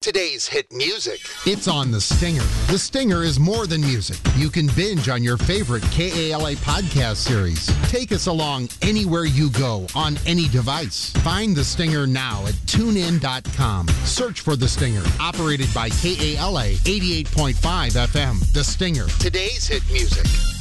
Today's hit music. It's on The Stinger. The Stinger is more than music. You can binge on your favorite KALA podcast series. Take us along anywhere you go on any device. Find The Stinger now at tunein.com. Search for The Stinger. Operated by KALA 88.5 FM. The Stinger. Today's hit music.